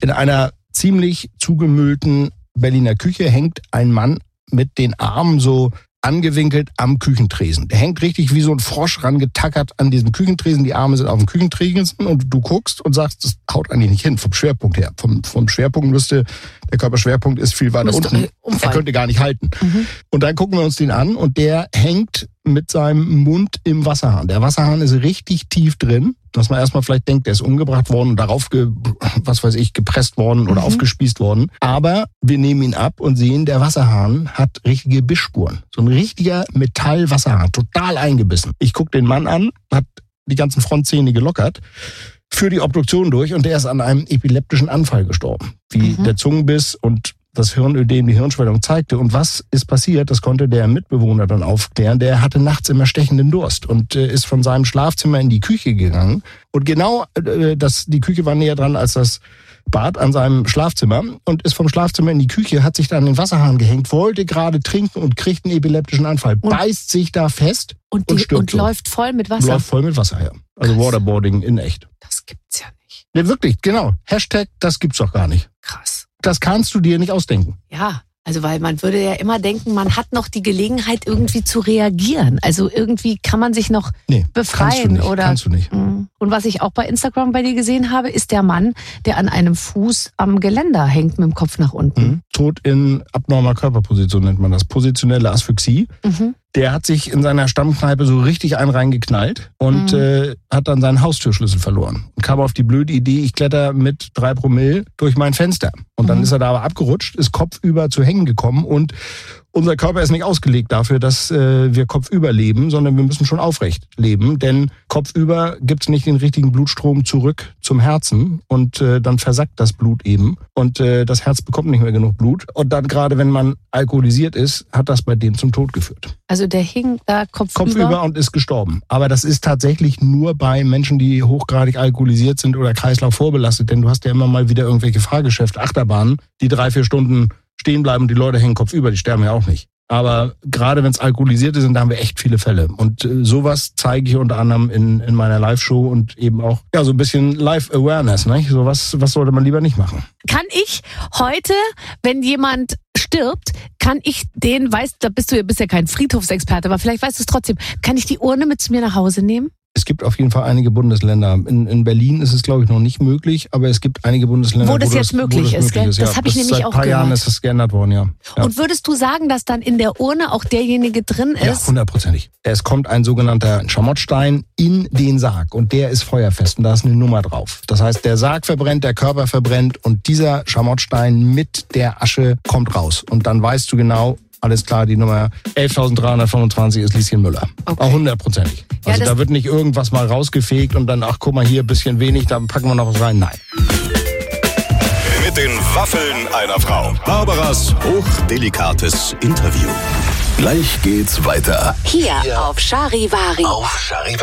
In einer ziemlich zugemüllten Berliner Küche hängt ein Mann mit den Armen so angewinkelt am Küchentresen. Der hängt richtig wie so ein Frosch rangetackert an diesem Küchentresen. Die Arme sind auf dem Küchentresen und du guckst und sagst, das haut eigentlich nicht hin vom Schwerpunkt her. Vom Schwerpunkt müsste, der Körperschwerpunkt ist viel weiter unten. Er könnte gar nicht halten. Und dann gucken wir uns den an und der hängt mit seinem Mund im Wasserhahn. Der Wasserhahn ist richtig tief drin, dass man erstmal vielleicht denkt, der ist umgebracht worden und darauf gepresst worden oder aufgespießt worden. Aber wir nehmen ihn ab und sehen, der Wasserhahn hat richtige Bissspuren. So ein richtiger Metallwasserhahn, total eingebissen. Ich gucke den Mann an, hat die ganzen Frontzähne gelockert, führe die Obduktion durch und der ist an einem epileptischen Anfall gestorben. Wie der Zungenbiss und das Hirnödem, die Hirnschwellung zeigte. Und was ist passiert, das konnte der Mitbewohner dann aufklären. Der hatte nachts immer stechenden Durst und ist von seinem Schlafzimmer in die Küche gegangen. Und genau, die Küche war näher dran als das Bad an seinem Schlafzimmer und ist vom Schlafzimmer in die Küche, hat sich da an den Wasserhahn gehängt, wollte gerade trinken und kriegt einen epileptischen Anfall. Beißt sich da fest und stirbt. Und läuft voll mit Wasser. Läuft voll mit Wasser, ja. Also krass. Waterboarding in echt. Das gibt's ja nicht. Ja, wirklich, genau. Hashtag, das gibt's doch gar nicht. Krass. Das kannst du dir nicht ausdenken. Ja, also weil man würde ja immer denken, man hat noch die Gelegenheit irgendwie zu reagieren. Also irgendwie kann man sich noch befreien. Kannst du nicht. Und was ich auch bei Instagram bei dir gesehen habe, ist der Mann, der an einem Fuß am Geländer hängt mit dem Kopf nach unten. Tod in abnormer Körperposition nennt man das. Positionelle Asphyxie. Der hat sich in seiner Stammkneipe so richtig einen reingeknallt und hat dann seinen Haustürschlüssel verloren. Und kam auf die blöde Idee, ich kletter mit 3 Promille durch mein Fenster. Und dann ist er da aber abgerutscht, ist kopfüber zu hängen gekommen und unser Körper ist nicht ausgelegt dafür, dass wir kopfüber leben, sondern wir müssen schon aufrecht leben, denn kopfüber gibt es nicht den richtigen Blutstrom zurück zum Herzen und dann versackt das Blut eben und das Herz bekommt nicht mehr genug Blut und dann gerade wenn man alkoholisiert ist, hat das bei dem zum Tod geführt. Also der hing da kopfüber und ist gestorben. Aber das ist tatsächlich nur bei Menschen, die hochgradig alkoholisiert sind oder Kreislauf vorbelastet, denn du hast ja immer mal wieder irgendwelche Fahrgeschäfte, Achterbahnen, die 3-4 Stunden stehen bleiben und die Leute hängen kopfüber, die sterben ja auch nicht. Aber gerade wenn es Alkoholisierte sind, da haben wir echt viele Fälle. Und sowas zeige ich unter anderem in meiner Live-Show und eben auch so ein bisschen Live-Awareness. Ne? Was sollte man lieber nicht machen? Kann ich heute, wenn jemand stirbt, da bist ja kein Friedhofsexperte, aber vielleicht weißt du es trotzdem, kann ich die Urne mit zu mir nach Hause nehmen? Es gibt auf jeden Fall einige Bundesländer. In Berlin ist es, glaube ich, noch nicht möglich, aber es gibt einige Bundesländer, wo das jetzt möglich ist. Gell? Das habe ich nämlich auch gehört. Seit ein paar Jahren ist das geändert worden, ja. Und würdest du sagen, dass dann in der Urne auch derjenige drin ist? Ja, 100%. Es kommt ein sogenannter Schamottstein in den Sarg und der ist feuerfest und da ist eine Nummer drauf. Das heißt, der Sarg verbrennt, der Körper verbrennt und dieser Schamottstein mit der Asche kommt raus. Und dann weißt du genau, alles klar, die Nummer 11.325 ist Lieschen Müller. Okay. Auch 100%. Also da wird nicht irgendwas mal rausgefegt und dann, ach guck mal hier, ein bisschen wenig, da packen wir noch was rein. Nein. Mit den Waffeln einer Frau. Barbaras hochdelikates Interview. Gleich geht's weiter. Hier auf Charivari.